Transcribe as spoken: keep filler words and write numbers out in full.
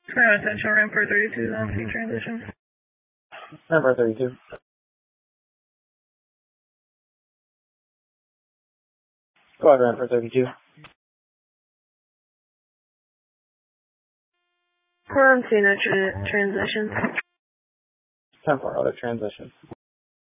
Square Essential, ramp for thirty-two on feed transition. Ramp for thirty-two. Go ahead, ramp for thirty-two. Quorum Cena tra transition. ten four, other transition.